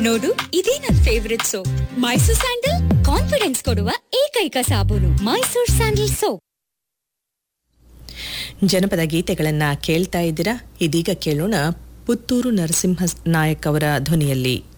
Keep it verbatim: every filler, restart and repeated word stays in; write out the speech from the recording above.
ನೋಡು, ಇದೇ ನನ್ favourite soap. Mysore sandal confidence ಕೊಡುವ ಏಕೈಕ ಸಾಬೂನು. Mysore sandal soap. ಜನಪದ ಗೀತೆಗಳನ್ನ ಕೇಳ್ತಾ ಇದ್ದೀರಾ. ಇದೀಗ ಕೇಳೋಣ ಪುತ್ತೂರು ನರಸಿಂಹ ನಾಯಕ್ ಅವರ ಧ್ವನಿಯಲ್ಲಿ